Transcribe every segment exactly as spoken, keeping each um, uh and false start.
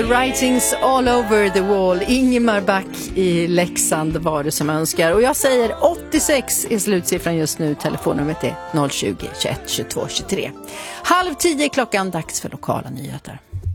Writings all over the wall. Ingemar Back i Leksand var det som önskar. Och jag säger åttiosex är slutsiffran just nu. Telefonnumret är noll tjugo, tjugoett, tjugotvå, tjugotre. Halv tio klockan, dags för lokala nyheter.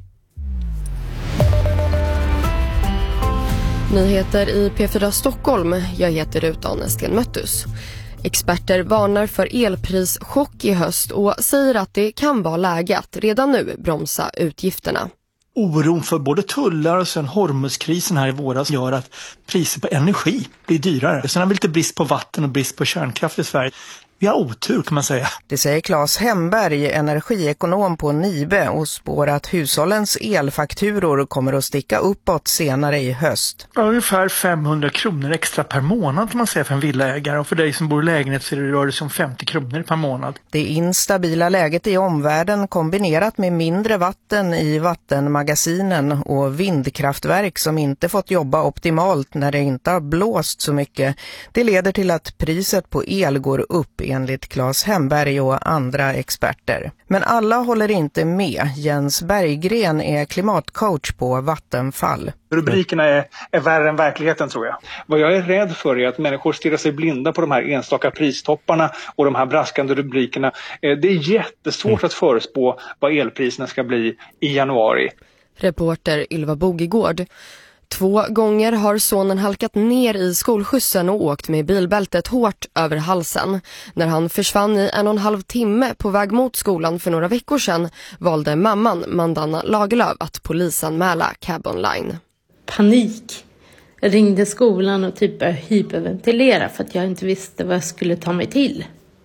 Nyheter i P fyra Stockholm. Jag heter Rutan Stenmöttus. Experter varnar för elprischock i höst och säger att det kan vara läge att redan nu bromsa utgifterna. Oron för både tullar och sen Hormuzkrisen här i våras gör att priser på energi blir dyrare. Sen har vi lite brist på vatten och brist på kärnkraft i Sverige. Vi har otur kan man säga. Det säger Claes Hemberg, energiekonom på Nibe, och spår att hushållens elfakturor kommer att sticka uppåt senare i höst. Ja, ungefär femhundra kronor extra per månad kan man säga för en villaägare, och för dig som bor i lägenhet så rör det sig om femtio kronor per månad. Det instabila läget i omvärlden kombinerat med mindre vatten i vattenmagasinen och vindkraftverk som inte fått jobba optimalt när det inte har blåst så mycket, det leder till att priset på el går upp enligt Claes Hemberg och andra experter. Men alla håller inte med. Jens Berggren är klimatcoach på Vattenfall. Rubrikerna är, är värre än verkligheten, tror jag. Vad jag är rädd för är att människor stirrar sig blinda på de här enstaka pristopparna och de här braskande rubrikerna. Det är jättesvårt mm. att förespå vad elpriserna ska bli i januari. Reporter Ylva Bogegård. Två gånger har sonen halkat ner i skolskjutsen och åkt med bilbältet hårt över halsen. När han försvann i en och en halv timme på väg mot skolan för några veckor sedan valde mamman Mandana Lagerlöf att polisanmäla Cab Online. Panik. Jag ringde skolan och typ började hyperventilera för att jag inte visste vad jag skulle ta mig till.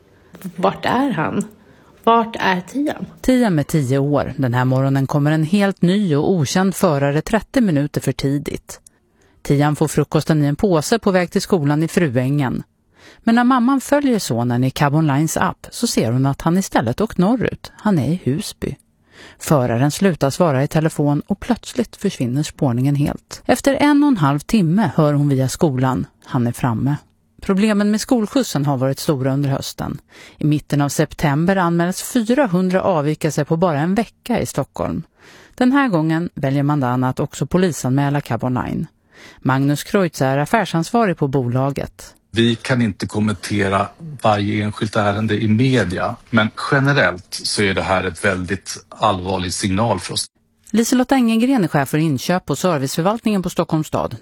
Vart är han? Vart är Tian? Tian är tio år. Den här morgonen kommer en helt ny och okänd förare trettio minuter för tidigt. Tian får frukosten i en påse på väg till skolan i Fruängen. Men när mamman följer sonen i Cab Onlines app så ser hon att han istället åkt norrut. Han är i Husby. Föraren slutar svara i telefon och plötsligt försvinner spårningen helt. Efter en och en halv timme hör hon via skolan. Han är framme. Problemen med skolskjutsen har varit stora under hösten. I mitten av september anmäls fyrahundra avvikelser på bara en vecka i Stockholm. Den här gången väljer Mandana att också polisanmäla Cab Online. Magnus Kreutz är affärsansvarig på bolaget. Vi kan inte kommentera varje enskilt ärende i media, men generellt så är det här ett väldigt allvarlig signal för oss. Liselott Engengren är chef för inköp och serviceförvaltningen på Stockholms stad.